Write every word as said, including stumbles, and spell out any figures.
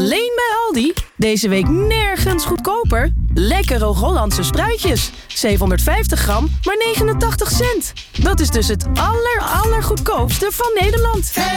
Alleen bij Aldi. Deze week nergens goedkoper. Lekkere Hollandse spruitjes. zevenhonderdvijftig gram, maar negenentachtig cent. Dat is dus het aller, allergoedkoopste van Nederland.